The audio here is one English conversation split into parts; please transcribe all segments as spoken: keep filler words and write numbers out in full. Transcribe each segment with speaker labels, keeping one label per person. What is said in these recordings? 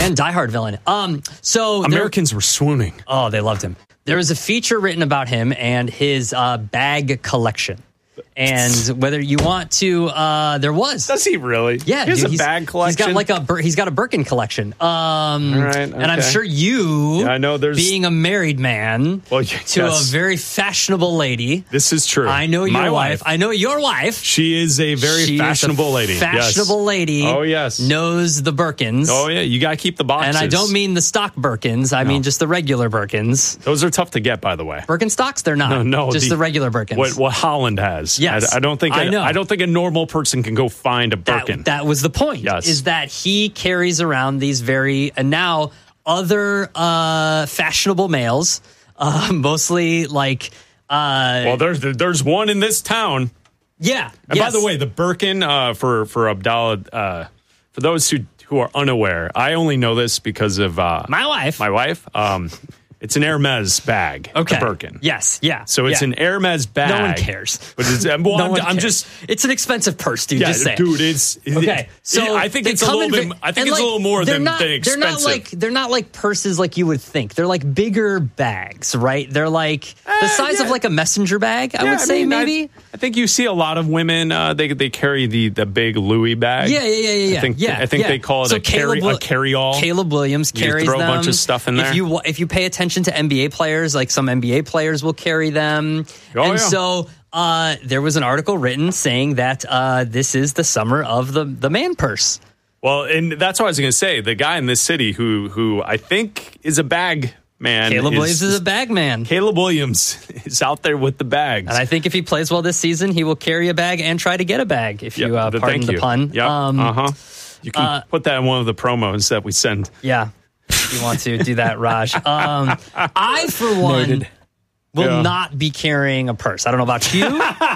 Speaker 1: and Die Hard villain. Um, so
Speaker 2: Americans
Speaker 1: there,
Speaker 2: were swooning.
Speaker 1: Oh, they loved him. There was a feature written about him and his uh, bag collection. And whether you want to, uh, there was.
Speaker 2: Does he really?
Speaker 1: Yeah,
Speaker 2: he has
Speaker 1: dude,
Speaker 2: a
Speaker 1: he's,
Speaker 2: bag collection.
Speaker 1: He's got like a Bir- he's got a Birkin collection. Um,
Speaker 2: All right, okay.
Speaker 1: And I'm sure you,
Speaker 2: yeah, I know there's
Speaker 1: being a married man
Speaker 2: well,
Speaker 1: to
Speaker 2: yes.
Speaker 1: a very fashionable lady.
Speaker 2: This is true.
Speaker 1: I know your
Speaker 2: My
Speaker 1: wife.
Speaker 2: wife.
Speaker 1: I know your wife.
Speaker 2: She is a very
Speaker 1: she
Speaker 2: fashionable
Speaker 1: is a
Speaker 2: lady.
Speaker 1: Fashionable
Speaker 2: yes.
Speaker 1: lady.
Speaker 2: Oh yes,
Speaker 1: knows the Birkins.
Speaker 2: Oh yeah, you got to keep the boxes.
Speaker 1: And I don't mean the stock Birkins. I no. mean just the regular Birkins.
Speaker 2: Those are tough to get, by the way.
Speaker 1: Birkenstocks? They're not.
Speaker 2: No, no
Speaker 1: just
Speaker 2: the,
Speaker 1: the regular Birkins.
Speaker 2: What, what Holland has.
Speaker 1: Yes,
Speaker 2: I, I don't think.
Speaker 1: I
Speaker 2: a,
Speaker 1: know.
Speaker 2: I don't think a normal person can go find a Birkin.
Speaker 1: That, that was the point.
Speaker 2: Yes.
Speaker 1: Is that he carries around these very and now other uh, fashionable males, uh, mostly like. Uh,
Speaker 2: well, there's there's one in this town.
Speaker 1: Yeah.
Speaker 2: And
Speaker 1: yes.
Speaker 2: by the way, the Birkin uh, for for Abdallah, uh, for those who who are unaware, I only know this because of uh,
Speaker 1: my wife.
Speaker 2: My wife. Um, It's an Hermes bag.
Speaker 1: Okay.
Speaker 2: The Birkin.
Speaker 1: Yes. Yeah.
Speaker 2: So it's
Speaker 1: yeah.
Speaker 2: an Hermes bag.
Speaker 1: No one cares.
Speaker 2: But it's, well,
Speaker 1: no
Speaker 2: I'm,
Speaker 1: one
Speaker 2: I'm
Speaker 1: cares.
Speaker 2: just.
Speaker 1: It's an expensive purse, dude.
Speaker 2: Yeah,
Speaker 1: just say
Speaker 2: dude. It's
Speaker 1: okay. So
Speaker 2: I think it's a little bit. I think it's
Speaker 1: like,
Speaker 2: a little more than,
Speaker 1: not,
Speaker 2: than expensive.
Speaker 1: They're not like they're not like purses like you would think. They're like bigger bags, right? They're like uh, the size
Speaker 2: yeah.
Speaker 1: of like a messenger bag. I
Speaker 2: yeah,
Speaker 1: would say
Speaker 2: I mean,
Speaker 1: maybe.
Speaker 2: I, I think you see a lot of women. Uh, they they carry the, the big Louis bag.
Speaker 1: Yeah, yeah, yeah, yeah.
Speaker 2: I think
Speaker 1: yeah,
Speaker 2: I think
Speaker 1: yeah.
Speaker 2: they call it
Speaker 1: so
Speaker 2: a carry
Speaker 1: Caleb,
Speaker 2: a carry all.
Speaker 1: Caleb Williams
Speaker 2: you
Speaker 1: carries
Speaker 2: throw
Speaker 1: them.
Speaker 2: a bunch of stuff in there.
Speaker 1: If you if you pay attention to N B A players, like some N B A players will carry them.
Speaker 2: Oh,
Speaker 1: and
Speaker 2: yeah.
Speaker 1: so uh, there was an article written saying that uh, this is the summer of the, the man purse.
Speaker 2: Well, and that's what I was going to say. The guy in this city who who I think is a bag man.
Speaker 1: Caleb
Speaker 2: is,
Speaker 1: Williams is a bag man.
Speaker 2: Caleb Williams is out there with the bags.
Speaker 1: And I think if he plays well this season, he will carry a bag and try to get a bag, if
Speaker 2: yep,
Speaker 1: you uh, pardon
Speaker 2: thank
Speaker 1: the
Speaker 2: you.
Speaker 1: pun.
Speaker 2: Yeah. Um, uh-huh. You can uh, put that in one of the promos that we send.
Speaker 1: Yeah. If you want to do that, Raj. Um, I, for one... Noted. will yeah. not be carrying a purse. I don't know about you.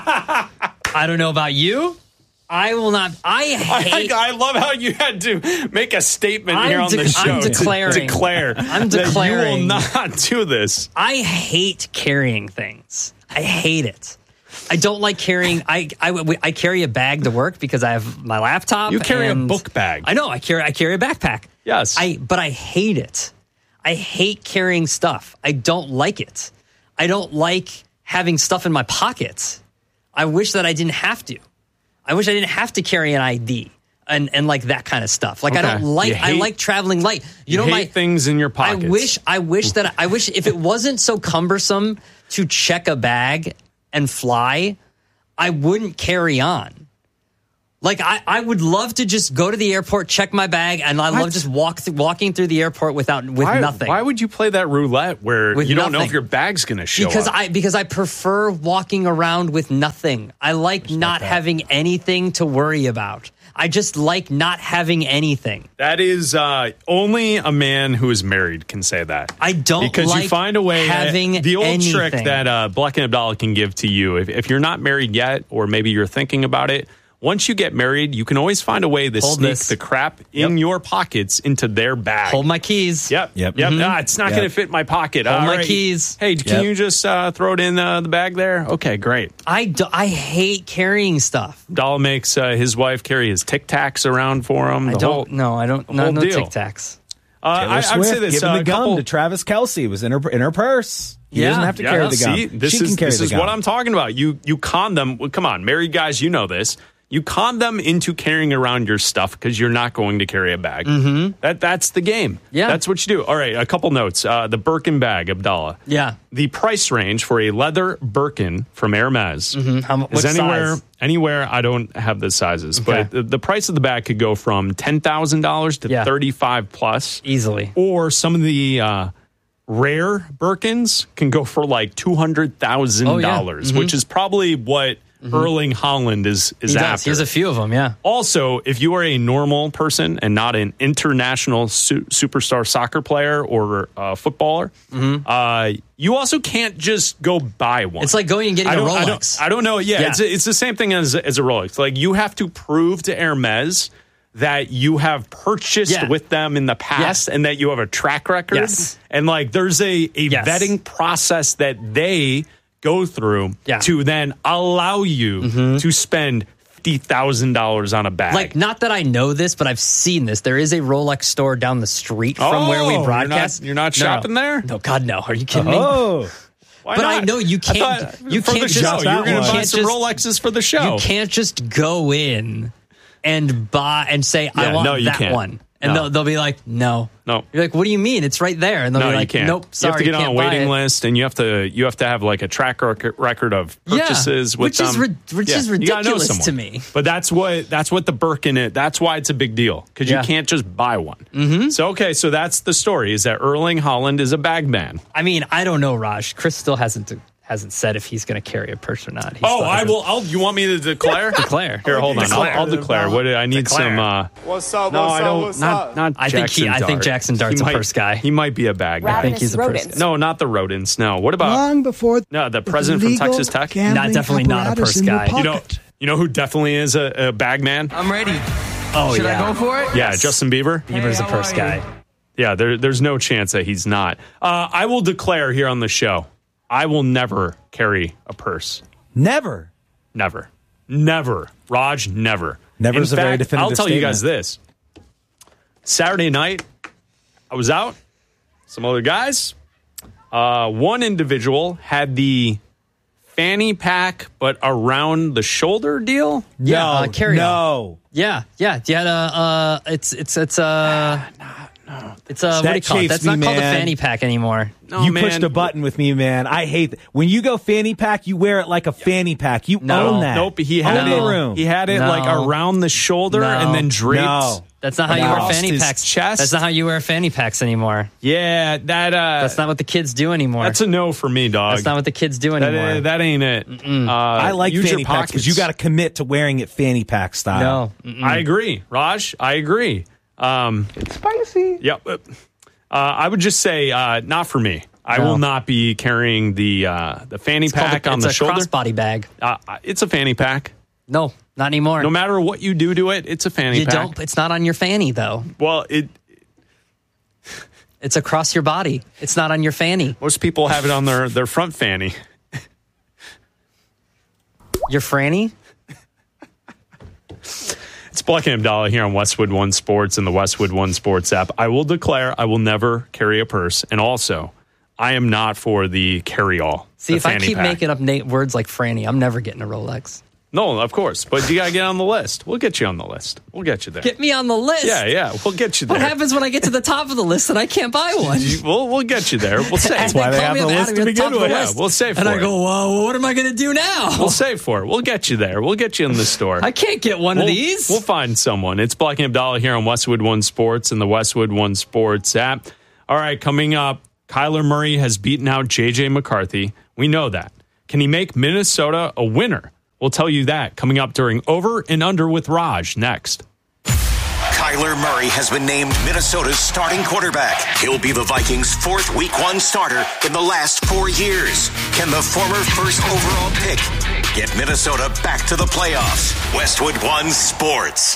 Speaker 1: I don't know about you. I will not. I hate.
Speaker 2: I, I love how you had to make a statement
Speaker 1: I'm
Speaker 2: here on
Speaker 1: de-
Speaker 2: the show.
Speaker 1: I'm declaring.
Speaker 2: To declare.
Speaker 1: I'm declaring.
Speaker 2: That you will not do this.
Speaker 1: I hate carrying things. I hate it. I don't like carrying. I, I, I carry a bag to work because I have my laptop.
Speaker 2: You carry
Speaker 1: and
Speaker 2: a book bag.
Speaker 1: I know. I carry. I carry a backpack.
Speaker 2: Yes.
Speaker 1: I. But I hate it. I hate carrying stuff. I don't like it. I don't like having stuff in my pockets. I wish that I didn't have to. I wish I didn't have to carry an I D and, and like that kind of stuff. Like okay. I don't like. Hate, I like traveling light. You,
Speaker 2: you
Speaker 1: know
Speaker 2: hate
Speaker 1: my
Speaker 2: things in your pockets.
Speaker 1: I wish. I wish that. I wish if it wasn't so cumbersome to check a bag and fly, I wouldn't carry on. Like, I, I would love to just go to the airport, check my bag, and I what? love just walk th- walking through the airport without with
Speaker 2: why,
Speaker 1: nothing.
Speaker 2: Why would you play that roulette where
Speaker 1: with
Speaker 2: you don't
Speaker 1: nothing.
Speaker 2: know if your bag's going to show
Speaker 1: because
Speaker 2: up?
Speaker 1: I Because I prefer walking around with nothing. I like just not like having anything to worry about. I just like not having anything.
Speaker 2: That is uh, only a man who is married can say that.
Speaker 1: I don't
Speaker 2: because
Speaker 1: like
Speaker 2: you find a way.
Speaker 1: having
Speaker 2: the old
Speaker 1: anything.
Speaker 2: trick that uh, Black and Abdallah can give to you if, if you're not married yet, or maybe you're thinking about it. Once you get married, you can always find a way to
Speaker 1: Hold
Speaker 2: sneak
Speaker 1: this.
Speaker 2: the crap in yep. your pockets into their bag.
Speaker 1: Hold my keys.
Speaker 2: Yep.
Speaker 3: Yep.
Speaker 2: Yep.
Speaker 1: Mm-hmm.
Speaker 2: Ah, it's not
Speaker 3: yep.
Speaker 2: going to fit in my pocket.
Speaker 1: Hold
Speaker 2: All
Speaker 1: my
Speaker 2: right.
Speaker 1: keys.
Speaker 2: Hey, can
Speaker 3: yep.
Speaker 2: you just uh, throw it in uh, the bag there? Okay, great.
Speaker 1: I, do, I hate carrying stuff.
Speaker 2: Abdallah makes uh, his wife carry his Tic Tacs around for him.
Speaker 1: I
Speaker 2: the
Speaker 1: don't.
Speaker 2: Whole,
Speaker 1: no, I don't. No, no Tic Tacs.
Speaker 2: Uh, I, I would
Speaker 3: Swift
Speaker 2: say this.
Speaker 3: Giving
Speaker 2: Uh,
Speaker 3: the gum
Speaker 2: couple,
Speaker 3: to Travis Kelce was in her in her purse. He
Speaker 1: Yeah.
Speaker 3: doesn't have to
Speaker 2: yeah,
Speaker 3: carry the gum.
Speaker 2: See, this
Speaker 3: she
Speaker 2: is
Speaker 3: can carry
Speaker 2: this
Speaker 3: the
Speaker 2: is
Speaker 3: gum.
Speaker 2: what I'm talking about. You you con them. Well, come on, married guys, you know this. You con them into carrying around your stuff because you're not going to carry a bag.
Speaker 1: Mm-hmm.
Speaker 2: That that's the game.
Speaker 1: Yeah,
Speaker 2: that's what you do. All right, a couple notes. Uh, the Birkin bag, Abdallah.
Speaker 1: Yeah,
Speaker 2: the price range for a leather Birkin from Hermes
Speaker 1: mm-hmm. How,
Speaker 2: is anywhere
Speaker 1: size?
Speaker 2: anywhere. I don't have the sizes,
Speaker 1: okay.
Speaker 2: but the, the price of the bag could go from ten thousand dollars to
Speaker 1: yeah.
Speaker 2: thirty-five plus
Speaker 1: easily,
Speaker 2: or some of the. Uh, Rare Birkins can go for like two hundred thousand
Speaker 1: oh, yeah.
Speaker 2: dollars,
Speaker 1: mm-hmm.
Speaker 2: which is probably what mm-hmm. Erling Haaland is, is
Speaker 1: he
Speaker 2: after.
Speaker 1: Does. He has a few of them, yeah.
Speaker 2: Also, if you are a normal person and not an international su- superstar soccer player or uh, footballer, mm-hmm. uh, you also can't just go buy one.
Speaker 1: It's like going and getting
Speaker 2: I
Speaker 1: a
Speaker 2: don't,
Speaker 1: Rolex.
Speaker 2: I don't, I don't know. Yeah,
Speaker 1: yeah.
Speaker 2: It's, it's the same thing as, as a Rolex. Like, you have to prove to Hermes that you have purchased
Speaker 1: yeah.
Speaker 2: with them in the past
Speaker 1: yes.
Speaker 2: and that you have a track record.
Speaker 1: Yes.
Speaker 2: And like there's a, a
Speaker 1: yes.
Speaker 2: vetting process that they go through
Speaker 1: yeah.
Speaker 2: to then allow you mm-hmm. to spend fifty thousand dollars on a bag.
Speaker 1: Like, not that I know this, but I've seen this. There is a Rolex store down the street from
Speaker 2: oh,
Speaker 1: where we
Speaker 2: you're not-
Speaker 1: broadcast.
Speaker 2: You're not,
Speaker 1: No,
Speaker 2: shopping
Speaker 1: no.
Speaker 2: there?
Speaker 1: No, God, no. Are you kidding me?
Speaker 3: Oh,
Speaker 2: Why
Speaker 1: But
Speaker 2: not?
Speaker 1: I know you can't.
Speaker 2: thought
Speaker 1: You
Speaker 2: for
Speaker 1: can't
Speaker 2: the
Speaker 1: just.
Speaker 2: show. You were going to
Speaker 3: one.
Speaker 2: buy
Speaker 1: can't
Speaker 2: some
Speaker 1: just-
Speaker 2: Rolexes for the show.
Speaker 1: You can't just go in and buy and say,
Speaker 2: Yeah,
Speaker 1: I want
Speaker 2: no, you
Speaker 1: that
Speaker 2: can't.
Speaker 1: one. And
Speaker 2: No.
Speaker 1: they'll, they'll be like, no.
Speaker 2: No.
Speaker 1: You're like, what do you mean? It's right there. And they'll
Speaker 2: No,
Speaker 1: be
Speaker 2: you
Speaker 1: like,
Speaker 2: can't.
Speaker 1: nope, sorry,
Speaker 2: you have to get on a
Speaker 1: can't buy
Speaker 2: waiting
Speaker 1: it.
Speaker 2: list, and you have to you have to have like a track rec- record of purchases
Speaker 1: Yeah,
Speaker 2: with
Speaker 1: which is
Speaker 2: them.
Speaker 1: ri- which is
Speaker 2: you gotta know
Speaker 1: ridiculous
Speaker 2: someone.
Speaker 1: to me.
Speaker 2: But that's what that's what the Birkin is. That's why it's a big deal because
Speaker 1: Yeah.
Speaker 2: you can't just buy one. Mm-hmm. So okay, so that's the story: is that Erling Haaland is a bag man.
Speaker 1: I mean, I don't know, Raj. Chris still hasn't hasn't said if he's going to carry a purse or not. He
Speaker 2: Oh,
Speaker 1: still
Speaker 2: I
Speaker 1: hasn't.
Speaker 2: will. I'll. You want me to declare?
Speaker 1: Declare.
Speaker 2: Here, hold on.
Speaker 1: Declare.
Speaker 2: I'll, I'll declare. What I need
Speaker 1: Declare.
Speaker 2: some. Uh,
Speaker 4: What's up?
Speaker 2: no,
Speaker 4: what's
Speaker 2: I
Speaker 4: up,
Speaker 2: don't.
Speaker 4: what's
Speaker 2: Not.
Speaker 4: up?
Speaker 2: Not.
Speaker 1: I think he-
Speaker 2: Jackson
Speaker 1: I think
Speaker 2: Dart.
Speaker 1: Jackson Dart's
Speaker 2: He
Speaker 1: a
Speaker 2: might-
Speaker 1: purse guy.
Speaker 2: He might be a bag guy.
Speaker 1: I think he's a purse
Speaker 5: rodents.
Speaker 1: guy.
Speaker 2: No, not the rodents. No. What about
Speaker 6: Long before
Speaker 2: no the president from
Speaker 6: legal
Speaker 2: Texas Tech?
Speaker 6: gambling
Speaker 1: Not- definitely not a
Speaker 6: apparatus
Speaker 1: purse
Speaker 6: in your
Speaker 1: guy.
Speaker 2: You know,
Speaker 6: pocket.
Speaker 2: you know who definitely is a, a bag man?
Speaker 7: I'm ready.
Speaker 1: Oh,
Speaker 7: Should
Speaker 1: yeah.
Speaker 7: I go for it?
Speaker 2: Yeah, Justin Bieber.
Speaker 1: Bieber's a
Speaker 7: Hey, how
Speaker 1: purse
Speaker 7: are
Speaker 1: guy.
Speaker 7: you?
Speaker 2: Yeah, there, there's no chance that he's not. Uh, I will declare here on the show, I will never carry a purse.
Speaker 3: never.
Speaker 2: Never. Never. Raj, never.
Speaker 3: Never
Speaker 2: In
Speaker 3: is a very
Speaker 2: fact,
Speaker 3: definitive
Speaker 2: I'll tell you
Speaker 3: statement.
Speaker 2: guys this. Saturday night, I was out. Some other guys. Uh, one individual had the fanny pack, but around the shoulder deal.
Speaker 1: Yeah,
Speaker 3: no,
Speaker 1: uh, carry on.
Speaker 3: no.
Speaker 1: Yeah, yeah. You had a, uh, it's, it's, it's, uh, it's, uh, what do you
Speaker 3: That
Speaker 1: call it?
Speaker 3: chafes
Speaker 1: That's not
Speaker 3: me,
Speaker 1: called a
Speaker 3: man.
Speaker 1: fanny pack anymore.
Speaker 2: No,
Speaker 3: you
Speaker 2: man.
Speaker 3: pushed a button with me, man. I hate that. When you go fanny pack, you wear it like a fanny pack. You
Speaker 1: No.
Speaker 3: own that.
Speaker 2: Nope, he had
Speaker 3: Own
Speaker 2: it.
Speaker 3: the room.
Speaker 2: He had it
Speaker 1: No.
Speaker 2: like around the shoulder
Speaker 1: No.
Speaker 2: and then draped.
Speaker 3: No.
Speaker 1: That's not how you
Speaker 3: No.
Speaker 1: wear
Speaker 2: Across
Speaker 1: fanny
Speaker 2: his
Speaker 1: packs.
Speaker 2: chest?
Speaker 1: That's not how you wear fanny packs anymore.
Speaker 2: Yeah, that. Uh,
Speaker 1: That's not what the kids do anymore.
Speaker 2: That's a no for me, dog.
Speaker 1: That's not what the kids do
Speaker 2: that,
Speaker 1: anymore.
Speaker 2: uh, that ain't it. Uh,
Speaker 3: I like
Speaker 2: use
Speaker 3: fanny
Speaker 2: your
Speaker 3: packs because you got to commit to wearing it fanny pack style.
Speaker 1: no. Mm-mm.
Speaker 2: I agree, Raj. I agree. Um,
Speaker 4: It's spicy.
Speaker 2: yep. Uh, I would just say uh, not for me. I
Speaker 1: No.
Speaker 2: will not be carrying the uh, the fanny
Speaker 1: It's called
Speaker 2: pack
Speaker 1: a,
Speaker 2: on
Speaker 1: it's
Speaker 2: the
Speaker 1: a
Speaker 2: shoulder.
Speaker 1: crossbody bag.
Speaker 2: Uh, it's a fanny pack.
Speaker 1: No, not anymore.
Speaker 2: No matter what you do to it, it's a fanny
Speaker 1: you
Speaker 2: pack.
Speaker 1: don't. It's not on your fanny though.
Speaker 2: Well, it.
Speaker 1: It's across your body. It's not on your fanny.
Speaker 2: Most people have it on their, their front fanny.
Speaker 1: Your franny.
Speaker 2: It's Black and Abdallah here on Westwood One Sports and the Westwood One Sports app. I will declare I will never carry a purse, and also I am not for the carry-all.
Speaker 1: See,
Speaker 2: the
Speaker 1: if I
Speaker 2: fanny
Speaker 1: keep
Speaker 2: pack.
Speaker 1: making up na- words like franny, I'm never getting a Rolex.
Speaker 2: No, of course, but you gotta get on the list. We'll get you on the list. We'll get you there.
Speaker 1: Get me on the list.
Speaker 2: yeah, yeah, we'll get you there.
Speaker 1: What happens when I get to the top of the list and I can't buy one?
Speaker 2: You- We'll we'll get you there. We'll save.
Speaker 1: And
Speaker 3: why
Speaker 1: they
Speaker 3: they
Speaker 1: call
Speaker 3: have
Speaker 1: me
Speaker 3: the
Speaker 1: up,
Speaker 3: list
Speaker 1: Adam,
Speaker 3: to
Speaker 1: you're at the top
Speaker 3: begin
Speaker 1: of the
Speaker 3: with.
Speaker 1: list.
Speaker 2: Yeah, we'll save
Speaker 1: And
Speaker 2: for
Speaker 1: I
Speaker 2: it.
Speaker 1: go, well, what am I going to do now?
Speaker 2: We'll save for it. We'll get you there. We'll get you in the store.
Speaker 1: I can't get one
Speaker 2: We'll,
Speaker 1: of these.
Speaker 2: we'll find someone. It's Black and Abdallah here on Westwood One Sports and the Westwood One Sports app. All right, coming up, Kyler Murray has beaten out J J McCarthy. We know that. Can he make Minnesota a winner? We'll tell you that coming up during Over and Under with Raj next.
Speaker 8: Kyler Murray has been named Minnesota's starting quarterback. He'll be the Vikings' fourth week one starter in the last four years. Can the former first overall pick get Minnesota back to the playoffs? Westwood One Sports.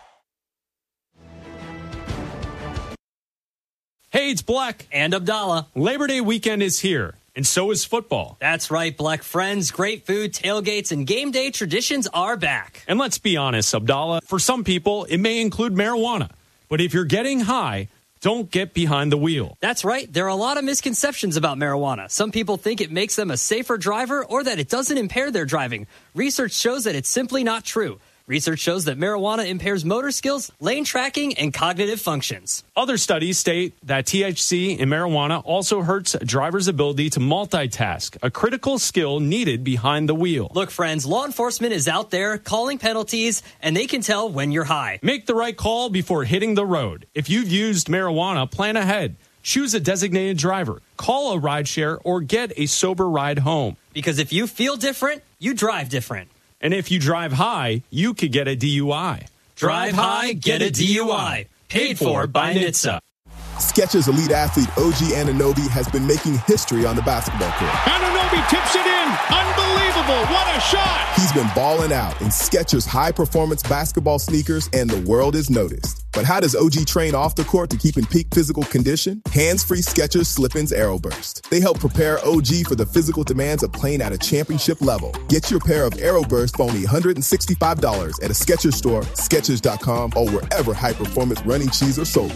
Speaker 2: Hey, it's Black.
Speaker 1: and Abdallah.
Speaker 2: Labor Day weekend is here, and so is football.
Speaker 1: That's right, Black friends. Great food, tailgates, and game day traditions are back.
Speaker 2: And let's be honest, Abdallah, for some people, it may include marijuana. But if you're getting high, don't get behind the wheel.
Speaker 1: That's right. There are a lot of misconceptions about marijuana. Some people think it makes them a safer driver or that it doesn't impair their driving. Research shows that it's simply not true. Research shows that marijuana impairs motor skills, lane tracking, and cognitive functions.
Speaker 2: Other studies state that T H C in marijuana also hurts a driver's ability to multitask, a critical skill needed behind the wheel.
Speaker 1: Look, friends, law enforcement is out there calling penalties, and they can tell when you're high.
Speaker 2: Make the right call before hitting the road. If you've used marijuana, plan ahead. Choose a designated driver, call a rideshare, or get a sober ride home.
Speaker 1: Because if you feel different, you drive different.
Speaker 2: And if you drive high, you could get a D U I.
Speaker 1: Drive high, get a D U I. Paid for by N H T S A.
Speaker 9: Skechers elite athlete O G Anunoby has been making history on the basketball court.
Speaker 4: Anunoby tips it in. Unbelievable. What a shot.
Speaker 9: He's been balling out in Skechers high-performance basketball sneakers, and the world is noticed. But how does O G train off the court to keep in peak physical condition? Hands-free Skechers Slip-ins Aeroburst. They help prepare O G for the physical demands of playing at a championship level. Get your pair of Aeroburst for only one hundred sixty-five dollars at a Skechers store, Skechers dot com, or wherever high-performance running shoes are sold.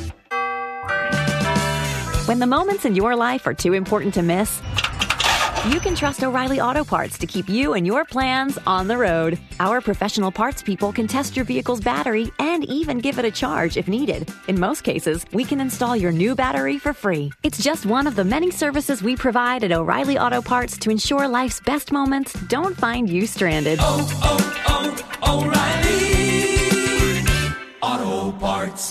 Speaker 5: When the moments in your life are too important to miss, you can trust O'Reilly Auto Parts to keep you and your plans on the road. Our professional parts people can test your vehicle's battery and even give it a charge if needed. In most cases, we can install your new battery for free. It's just one of the many services we provide at O'Reilly Auto Parts to ensure life's best moments don't find you stranded.
Speaker 6: Oh, oh, oh, O'Reilly Auto Parts.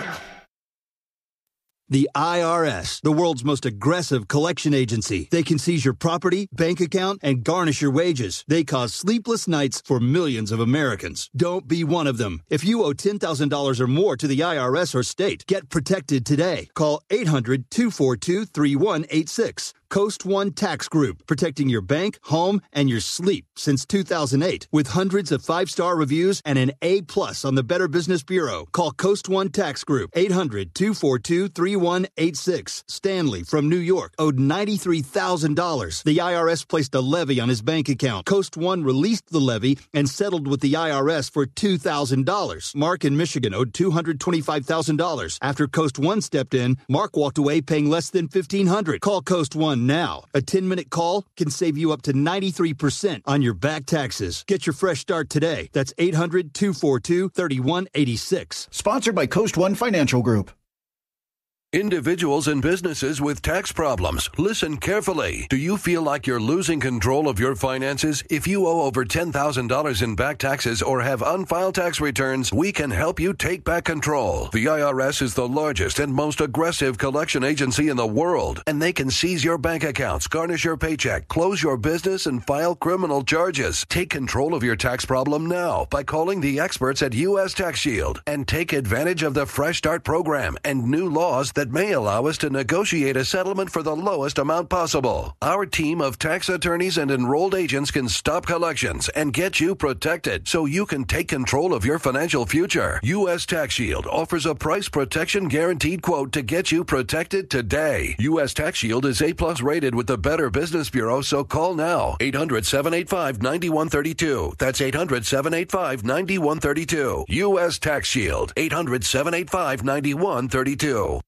Speaker 7: The I R S, the world's most aggressive collection agency. They can seize your property, bank account, and garnish your wages. They cause sleepless nights for millions of Americans. Don't be one of them. If you owe ten thousand dollars or more to the I R S or state, get protected today. Call eight hundred, two four two, three one eight six. Coast One Tax Group, protecting your bank, home, and your sleep since two thousand eight. With hundreds of five-star reviews and an A plus on the Better Business Bureau. Call Coast One Tax Group, eight hundred, two four two, three one eight six. Stanley from New York owed ninety-three thousand dollars. The I R S placed a levy on his bank account. Coast One released the levy and settled with the I R S for two thousand dollars. Mark in Michigan owed two hundred twenty-five thousand dollars. After Coast One stepped in, Mark walked away paying less than fifteen hundred dollars. Call Coast One now. A ten-minute call can save you up to ninety-three percent on your back taxes. Get your fresh start today. That's eight hundred, two four two, three one eight six.
Speaker 10: Sponsored by Coast One Financial Group.
Speaker 11: Individuals and businesses with tax problems, listen carefully. Do you feel like you're losing control of your finances? If you owe over ten thousand dollars in back taxes or have unfiled tax returns, we can help you take back control. The I R S is the largest and most aggressive collection agency in the world, and they can seize your bank accounts, garnish your paycheck, close your business, and file criminal charges. Take control of your tax problem now by calling the experts at U S Tax Shield and take advantage of the Fresh Start program and new laws that may allow us to negotiate a settlement for the lowest amount possible. Our team of tax attorneys and enrolled agents can stop collections and get you protected so you can take control of your financial future. U S Tax Shield offers a price protection guaranteed quote to get you protected today. U S Tax Shield is A plus rated with the Better Business Bureau, so call now. eight hundred, seven eight five, nine one three two. That's eight hundred, seven eight five, nine one three two. U S Tax Shield. eight hundred, seven eight five, nine one three two.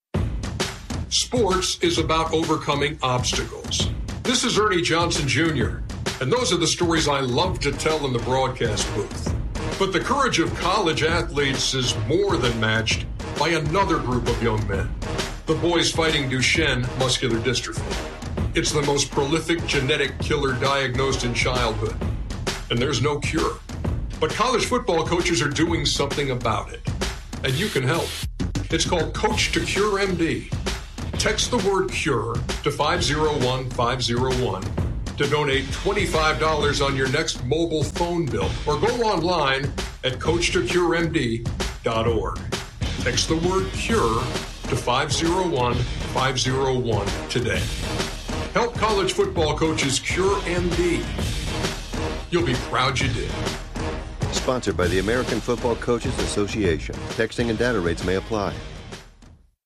Speaker 12: Sports is about overcoming obstacles. This is Ernie Johnson Junior, and those are the stories I love to tell in the broadcast booth. But the courage of college athletes is more than matched by another group of young men, the boys fighting Duchenne muscular dystrophy. It's the most prolific genetic killer diagnosed in childhood, and there's no cure. But college football coaches are doing something about it, and you can help. It's called Coach to Cure M D. Text the word CURE to five oh one five oh one to donate twenty-five dollars on your next mobile phone bill, or go online at coach to cure m d dot org. Text the word CURE to five oh one five oh one today. Help college football coaches cure M D. You'll be proud you did.
Speaker 13: Sponsored by the American Football Coaches Association. Texting and data rates may apply.